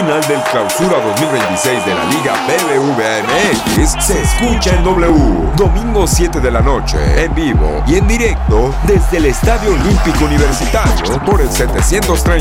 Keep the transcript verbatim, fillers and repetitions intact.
final del Clausura dos mil veintiséis de la Liga B B V A M X se escucha en W. Domingo siete de la noche, en vivo y en directo desde el Estadio Olímpico Universitario por el setecientos treinta.